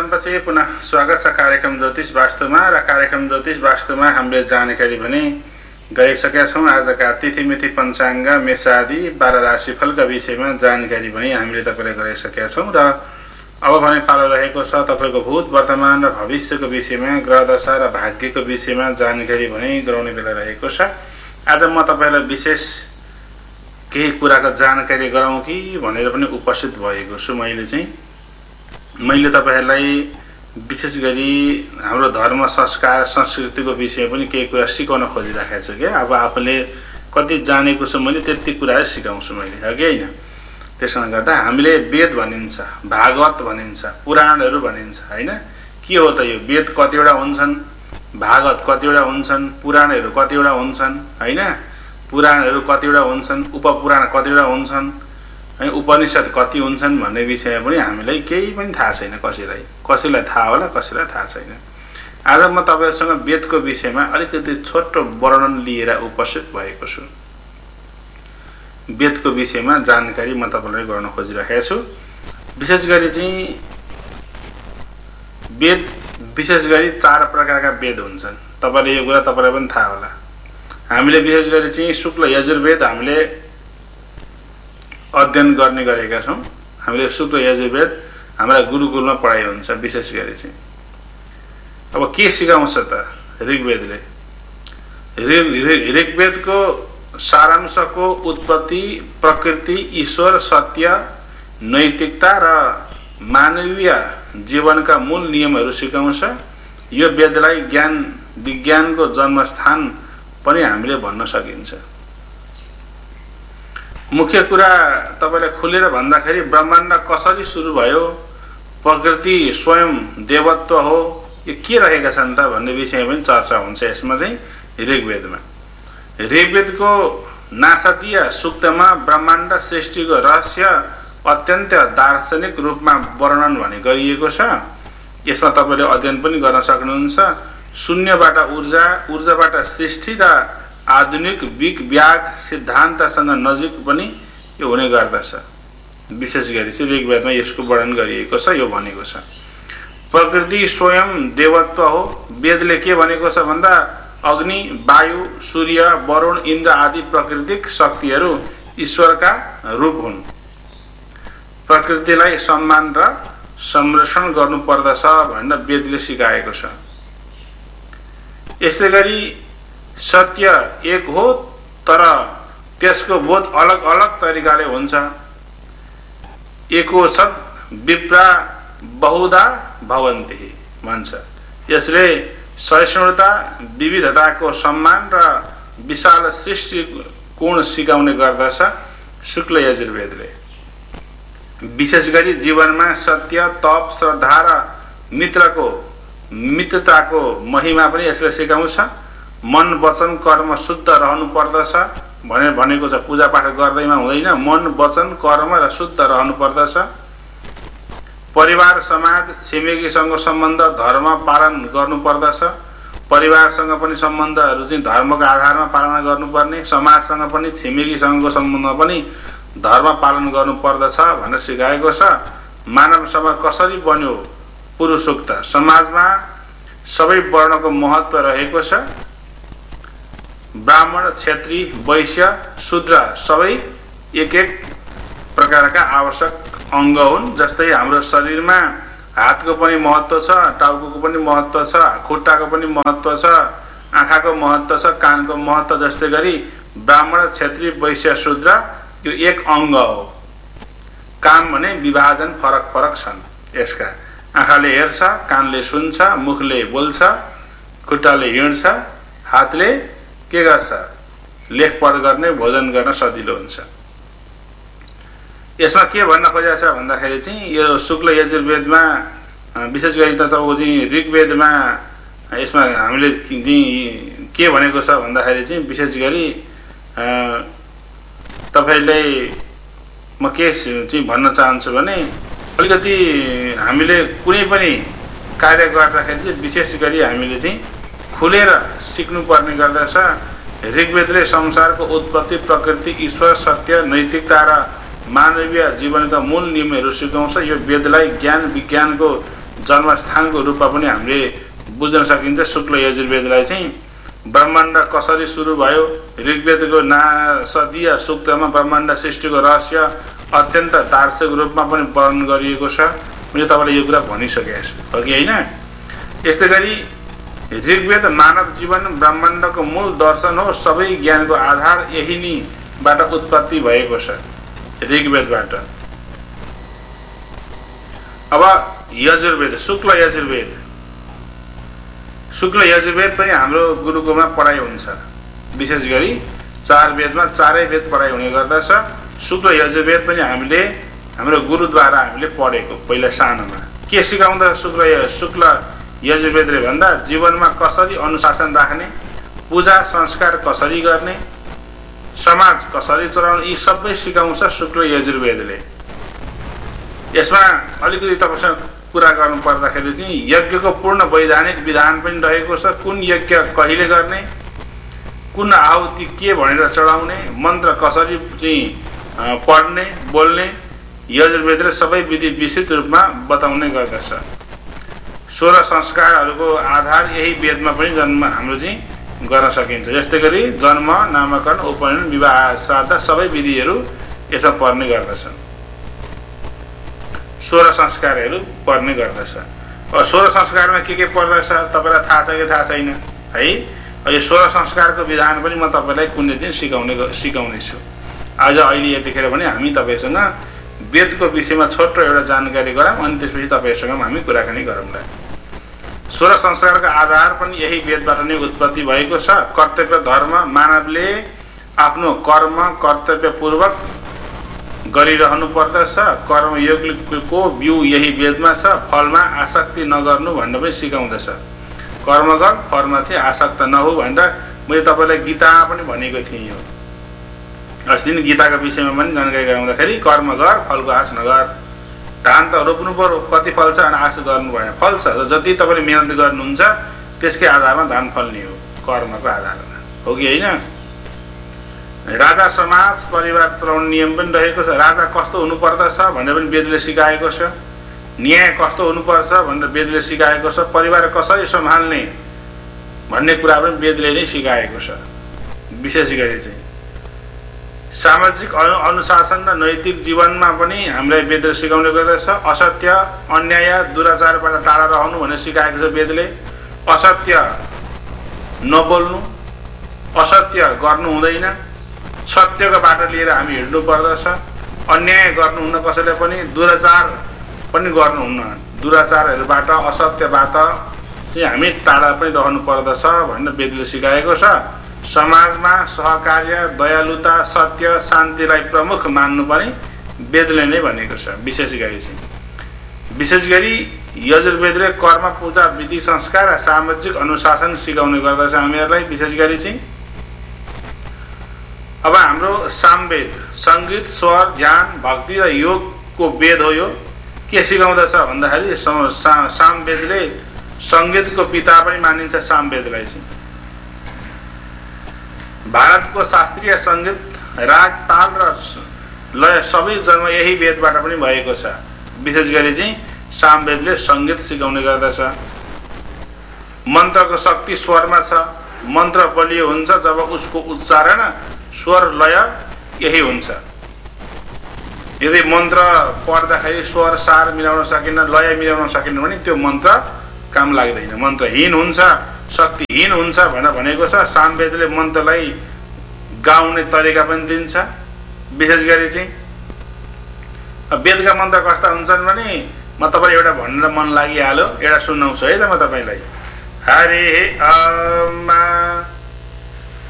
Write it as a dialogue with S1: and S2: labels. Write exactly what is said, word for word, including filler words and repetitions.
S1: विरामपछि पुनः स्वागत छ कार्यक्रम ज्योतिष वास्तुमा र कार्यक्रम ज्योतिष वास्तुमा हामीले जानकारी भने गरिसकेका छौँ। आजका तिथिमिति पञ्चाङ्ग मेषादि बाह्र राशिफलका विषयमा जानकारी पनि हामीले तपाईँलाई गराइसकेका छौँ र अब भने पालो रहेको छ तपाईँको भूत वर्तमान र भविष्यको विषयमा ग्रहदशा र भाग्यको विषयमा जानकारी पनि गराउने बेला रहेको छ। आज म तपाईँलाई विशेष केही कुराको जानकारी गराउँ कि भनेर पनि उपस्थित भएको छु। मैले चाहिँ मैले तपाईहरुलाई विशेष गरी हाम्रो धर्म संस्कार संस्कृतिको विषयमा पनि केही कुरा सिकाउन खोजिराखेको छु के। अब आफूले कति जानेको छु मैले त्यति कुरा सिकाउँछु मैले, हो कि हैन। त्यसैले गर्दा हामीले वेद भनिन्छ, भागवत भनिन्छ, पुराणहरू भनिन्छ हैन। के हो त यो वेद कतिवटा हुन्छन्, भागवत कतिवटा हुन्छन्, पुराणहरू कतिवटा हुन्छन् हैन। पुराणहरू कतिवटा हुन्छन्, उपपुराण कतिवटा हुन्छन्, है उपनिषद कति हुन्छन् भन्ने विषयमा पनि हामीलाई केही पनि थाहा छैन। कसैलाई कसैलाई थाहा होला, कसैलाई थाहा छैन। आज म तपाईहरुसँग वेदको विषयमा अलिकति छोटो वर्णन लिएर उपस्थित भएको छु। वेदको विषयमा जानकारी म तपाईलाई गर्न खोजिरहेको छु। विशेष गरी चाहिँ वेद विशेष गरी चार प्रकारका वेद हुन्छन्। तपाईले यो कुरा तपाईलाई पनि थाहा होला। हामीले विशेष गरी चाहिँ शुक्ल यजुर्वेद हामीले अध्ययन गर्ने गरेका छौं। हामीले शुक्ल यजुर्वेद हाम्रा गुरुकुलमा पढाइ हुन्छ विशेष गरी चाहिँ। अब के सिकाउँछ त ऋग्वेदले? ऋग्वेदको सारांशको उत्पत्ति, प्रकृति, ईश्वर, सत्य, नैतिकता र मानवीय जीवनका मूल नियमहरू सिकाउँछ। यो वेदलाई ज्ञान विज्ञानको जन्मस्थान पनि हामीले भन्न सकिन्छ। मुख्य कुरा तपाईलाई खुलेर भन्दाखेरि ब्रह्माण्ड कसरी सुरु भयो, प्रकृति स्वयं देवत्व हो, यो के रहेका छन् त भन्ने विषयमा पनि चर्चा हुन्छ यसमा चाहिँ ऋग्वेदमा। ऋग्वेदको नासदीय सूक्तमा ब्रह्माण्ड सृष्टिको रहस्य अत्यन्त दार्शनिक रूपमा वर्णन भने गरिएको छ। यसमा तपाईले अध्ययन पनि गर्न सक्नुहुन्छ। शून्यबाट ऊर्जा, ऊर्जाबाट सृष्टि र आधुनिक बिग ब्याग सिद्धान्तसँग नजिक पनि यो हुने गर्दछ। विशेष गरी चाहिँ ऋग्वेदमा यसको वर्णन गरिएको छ। यो भनेको छ प्रकृति स्वयं देवत्व हो। वेदले के भनेको छ भन्दा अग्नि, वायु, सूर्य, वरुण, इन्द्र आदि प्राकृतिक शक्तिहरू ईश्वरका रूप हुन्। प्रकृतिलाई सम्मान र संरक्षण गर्नुपर्दछ भनेर वेदले सिकाएको छ। यस्तै गरी सत्य एक हो तर त्यसको बोध अलग अलग तरिकाले हुन्छ। एको सत् विप्रा बहुधा भवन्ति भन्छ। यसले सहिष्णुता, विविधताको सम्मान र विशाल सृष्टि कोण सिकाउने गर्दछ शुक्ल यजुर्वेदले। विशेष गरी जीवनमा सत्य, तप, श्रद्धा र मित्रको मित्रताको महिमा पनि यसले सिकाउँछ। मन, वचन, कर्म शुद्ध रहनु पर्दछ भनेर भनेको छ। पूजा पाठ गर्दैमा हुँदैन, मन, वचन, कर्म र शुद्ध रहनु पर्दछ। परिवार, समाज, छिमेकीसँग सम्बन्ध धर्म पालन गर्नु पर्दछ। परिवारसँग पनि सम्बन्धहरू चाहिँ धर्मको आधारमा पालना गर्नुपर्ने, समाजसँग पनि छिमेकीसँगको सम्बन्धमा पनि धर्म पालन गर्नु पर्दछ भनेर सिकाएको छ। मानव समाज कसरी बन्यो? पुरुषोक्त समाजमा सबै वर्णको महत्त्व रहेको छ। ब्राह्मण, क्षेत्री, वैश्य, शूद्र सबै एक एक प्रकारका आवश्यक अङ्ग हुन्। जस्तै हाम्रो शरीरमा हातको पनि महत्त्व छ, टाउकोको पनि महत्त्व छ, खुट्टाको पनि महत्त्व छ, आँखाको महत्त्व छ, कानको महत्त्व। जस्तै गरी ब्राह्मण, क्षेत्री, वैश्य, शूद्र यो एक अङ्ग हो। काम भने विभाजन फरक फरक छन् यसका। आँखाले हेर्छ, कानले सुन्छ, मुखले बोल्छ, खुट्टाले हिँड्छ, हातले के गर्छ? लेखपढ गर्ने, भोजन गर्न सजिलो हुन्छ। यसमा के भन्न खोजेको छ भन्दाखेरि चाहिँ यो शुक्ल यजुर्वेदमा विशेष गरी त तपाईँको चाहिँ ऋग्वेदमा यसमा हामीले के भनेको छ भन्दाखेरि चाहिँ विशेष गरी तपाईले म के चाहिँ भन्न चाहन्छु भने अलिकति हामीले कुनै पनि कार्य गर्दाखेरि चाहिँ विशेष गरी हामीले चाहिँ खुलेर सिक्नुपर्ने गर्दछ। ऋग्वेदले संसारको उत्पत्ति, प्रकृति, ईश्वर, सत्य, नैतिकता र मानवीय जीवनका मूल नियमहरू सिकाउँछ। यो वेदलाई ज्ञान विज्ञानको जन्मस्थानको रूपमा पनि हामीले बुझ्न सकिन्छ। शुक्ल यजुर्वेदलाई चाहिँ ब्रह्माण्ड कसरी सुरु भयो, ऋग्वेदको नासदीय सूक्तमा ब्रह्माण्ड सृष्टिको रहस्य अत्यन्त दार्शनिक रूपमा पनि वर्णन गरिएको छ। मैले तपाईँलाई यो कुरा भनिसकेको छु, हो कि होइन? यस्तै गरी ऋग्वेद मानव जीवन ब्रह्माण्डको मूल दर्शन हो, सबै ज्ञानको आधार यही नैबाट उत्पत्ति भएको छ, ऋग्वेदबाट। अब यजुर्वेद, शुक्ल यजुर्वेद, शुक्ल यजुर्वेद पनि हाम्रो गुरुकुलमा पढाइ हुन्छ। विशेष गरी चार वेदमा चारै वेद पढाइ हुने गर्दछ। शुक्ल यजुर्वेद पनि हामीले हाम्रो गुरुद्वारा हामीले पढेको पहिला सानोमा। के सिकाउँदा शुक्ल शुक्ल यजुर्वेदले भन्दा जीवनमा कसरी अनुशासन राख्ने, पूजा संस्कार कसरी गर्ने, समाज कसरी चलाउने, यी सबै सिकाउँछ शुक्ल यजुर्वेदले। यसमा अलिकति तपाईँसँग कुरा गर्नु पर्दाखेरि चाहिँ यज्ञको पूर्ण वैधानिक विधान पनि रहेको छ। कुन यज्ञ कहिले गर्ने, कुन आहुति के भनेर चढाउने, मन्त्र कसरी चाहिँ पढ्ने बोल्ने, यजुर्वेदले सबै विधि विस्तृत रूपमा बताउने गर्दछ। सोह्र संस्कारहरूको आधार यही वेदमा पनि जन्म हाम्रो चाहिँ गर्न सकिन्छ। जस्तै गरी जन्म, नामकरण, उपनयन, विवाह, श्राद्ध सबै विधिहरू यसमा पर्ने गर्दछ। सोह्र संस्कारहरू पर्ने गर्दछ। अब सोह्र संस्कारमा के के पर्दछ तपाईँलाई थाहा छ कि थाहा छैन है? यो सोह्र संस्कारको विधान पनि म तपाईँलाई कुनै दिन सिकाउने सिकाउने छु। आज अहिले यतिखेर पनि हामी तपाईँसँग वेदको विषयमा छोटो एउटा जानकारी गरौँ, अनि त्यसपछि तपाईँसँग हामी कुराकानी गरौँला। सोह्र संस्कारको आधार पनि यही वेदबाट नै उत्पत्ति भएको छ। कर्तव्य धर्म मानवले आफ्नो कर्म कर्तव्यपूर्वक गरिरहनु पर्दछ। कर्मयोगको बिउ यही वेदमा छ। फलमा आसक्ति नगर्नु भनेर पनि सिकाउँदछ। कर्म गर, फलमा चाहिँ आसक्त नहो भनेर मैले तपाईँलाई गीतामा पनि भनेको थिएँ। यो अस्ति दिन गीताको विषयमा पनि जानकारी गराउँदाखेरि कर्म गर, फलको आश नगर। धान त रोप्नु पर्यो, कति फल्छ अनि आश गर्नु भएन, फल्छ। र जति तपाईँले मेहनत गर्नुहुन्छ त्यसकै आधारमा धान फल्ने हो, कर्मको आधारमा, हो कि होइन? राजा समाज परिवार चलाउने नियम पनि रहेको छ। राजा कस्तो हुनुपर्दछ भनेर पनि वेदले सिकाएको छ। न्याय कस्तो हुनुपर्छ भनेर वेदले सिकाएको छ। परिवार कसरी सम्हाल्ने भन्ने कुरा पनि वेदले नै सिकाएको छ। विशेष गरी चाहिँ सामाजिक अनु अनुशासन र नैतिक जीवनमा पनि हामीलाई वेदले सिकाउने गर्दछ। असत्य, अन्याय, दुराचारबाट टाढा रहनु भनेर सिकाएको छ वेदले। असत्य नबोल्नु, असत्य गर्नु हुँदैन, सत्यको बाटो लिएर हामी हिँड्नु पर्दछ। अन्याय गर्नुहुन्न कसैले पनि, दुराचार पनि गर्नुहुन्न। दुराचारहरूबाट, असत्यबाट चाहिँ हामी टाढा पनि रहनु पर्दछ भनेर वेदले सिकाएको छ। समाजमा सहकार्य, दयालुता, सत्य, शान्तिलाई प्रमुख मान्नु पनि वेदले नै भनेको छ। विशेष गरी चाहिँ विशेष गरी यजुर्वेदले कर्म, पूजा, विधि, संस्कार र सामाजिक अनुशासन सिकाउने गर्दछ हामीहरूलाई। विशेष गरी चाहिँ अब हाम्रो सामवेद सङ्गीत, स्वर, ध्यान, भक्ति र योगको वेद हो। यो के सिकाउँदछ भन्दाखेरि सामवेदले सङ्गीतको पिता पनि मानिन्छ। सामवेदलाई चाहिँ भारतको शास्त्रीय सङ्गीत, राग, ताल र लय सबै जन्म यही वेदबाट पनि भएको छ। विशेष गरी चाहिँ सामवेदले सङ्गीत सिकाउने गर्दछ। मन्त्रको शक्ति स्वरमा छ। मन्त्र बलियो हुन्छ जब उसको उच्चारण, स्वर, लय यही हुन्छ। यदि मन्त्र पढ्दाखेरि स्वर सार मिलाउन सकिन्न, लय मिलाउन सकिन्न भने त्यो मन्त्र काम लाग्दैन, मन्त्रहीन हुन्छ, शक्तिहीन हुन्छ भनेर भनेको छ। सामवेदले मन्त्रलाई गाउने तरिका पनि दिन्छ। विशेष गरी चाहिँ वेदका मन्त्र कस्ता हुन्छन् भने म तपाईँलाई एउटा भनेर मन लागिहाल्यो, एउटा सुनाउँछु है त म तपाईँलाई। हरे अम्मा